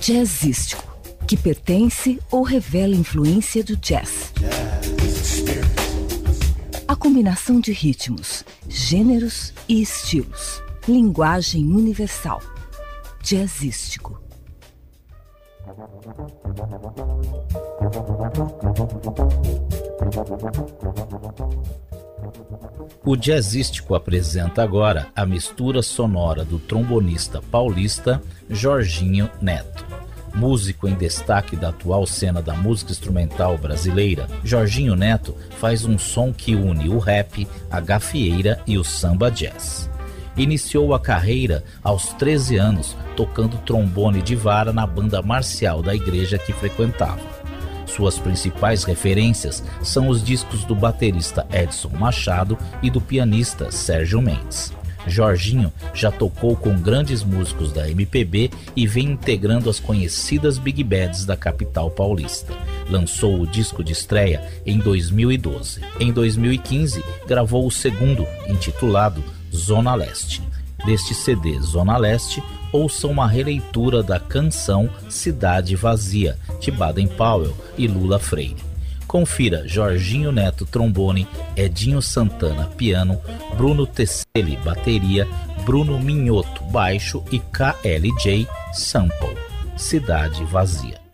Jazzístico, que pertence ou revela influência do jazz. A combinação de ritmos, gêneros e estilos. Linguagem universal. Jazzístico. O Jazzístico apresenta agora a mistura sonora do trombonista paulista Jorginho Neto. Músico em destaque da atual cena da música instrumental brasileira, Jorginho Neto faz um som que une o rap, a gafieira e o samba jazz. Iniciou a carreira aos 13 anos tocando trombone de vara na banda marcial da igreja que frequentava. Suas principais referências são os discos do baterista Edson Machado e do pianista Sérgio Mendes. Jorginho já tocou com grandes músicos da MPB e vem integrando as conhecidas big bands da capital paulista. Lançou o disco de estreia em 2012. Em 2015, gravou o segundo, intitulado Zona Leste. Deste CD Zona Leste, ouça uma releitura da canção Cidade Vazia, de Baden Powell e Lula Freire. Confira Jorginho Neto trombone, Edinho Santana piano, Bruno Tesselli bateria, Bruno Minhoto baixo e KLJ sample. Cidade Vazia.